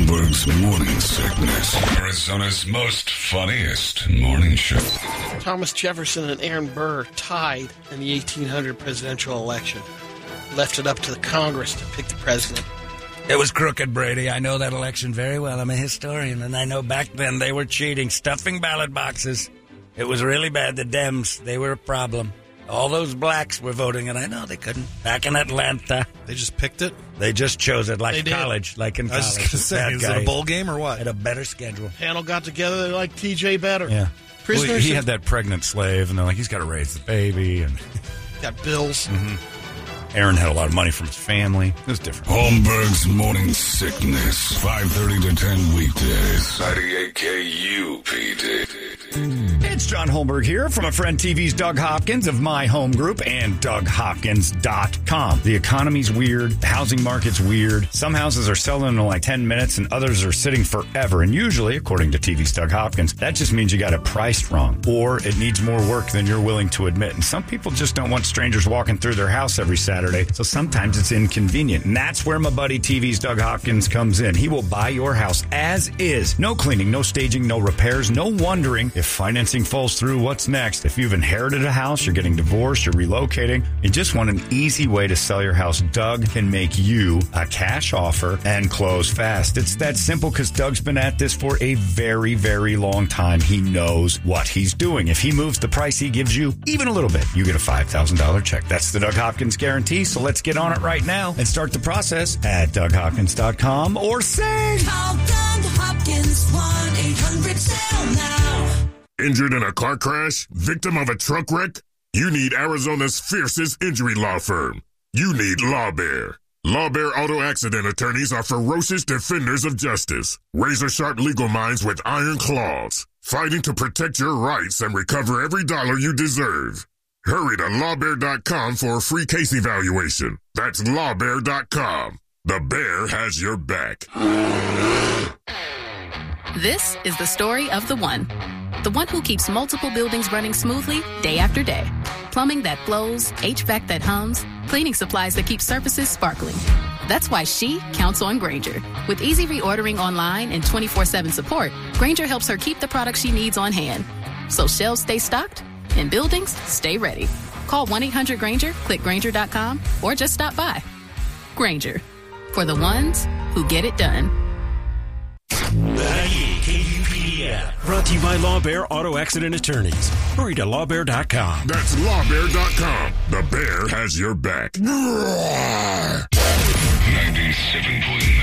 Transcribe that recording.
Holmberg's Morning Sickness. Arizona's most funniest morning show. Thomas Jefferson and Aaron Burr tied in the 1800 presidential election. Left it up to the Congress to pick the president. It was crooked, Brady. I know that election very well. I'm a historian, and I know back then they were cheating, stuffing ballot boxes. It was really bad. The Dems, they were a problem. All those blacks were voting, and I know they couldn't. Back in Atlanta. They just picked it? They just chose it like college, like in college. I was going to say, is it a bowl game or what? Had a better schedule. Panel got together, they liked TJ better. Yeah. Prisoners. Well, he had that pregnant slave, and they're like, he's got to raise the baby. And got bills. Aaron had a lot of money from his family. It was different. Holmberg's Morning Sickness. 5:30 to 10 weekdays. 98 KUPD. It's John Holmberg here from a friend TV's Doug Hopkins of My Home Group and DougHopkins.com. The economy's weird. The housing market's weird. Some houses are selling in like 10 minutes and others are sitting forever. And usually, according to TV's Doug Hopkins, that just means you got it priced wrong or it needs more work than you're willing to admit. And some people just don't want strangers walking through their house every Saturday. So sometimes it's inconvenient. And that's where my buddy TV's Doug Hopkins comes in. He will buy your house as is. No cleaning, no staging, no repairs, no wondering if financing falls through, what's next? If you've inherited a house, you're getting divorced, you're relocating, you just want an easy way to sell your house, Doug can make you a cash offer and close fast. It's that simple because Doug's been at this for a very, very long time. He knows what he's doing. If he moves the price he gives you even a little bit, you get a $5,000 check. That's the Doug Hopkins guarantee. So let's get on it right now and start the process at DougHopkins.com or say, call Doug Hopkins, 1-800-SALE-NOW. Injured in a car crash? Victim of a truck wreck? You need Arizona's fiercest injury law firm. You need Law Bear. Law Bear Auto Accident attorneys are ferocious defenders of justice. Razor-sharp legal minds with iron claws. Fighting to protect your rights and recover every dollar you deserve. Hurry to lawbear.com for a free case evaluation. That's lawbear.com. The bear has your back. This is the story of the one. The one who keeps multiple buildings running smoothly day after day. Plumbing that flows, HVAC that hums, cleaning supplies that keep surfaces sparkling. That's why she counts on Grainger. With easy reordering online and 24/7 support, Grainger helps her keep the products she needs on hand. So shelves stay stocked and buildings stay ready. Call 1-800-GRAINGER, click Grainger.com, or just stop by. Grainger, for the ones who get it done. Brought to you by Law Bear Auto Accident Attorneys. Hurry to lawbear.com. That's lawbear.com. The bear has your back. 97.9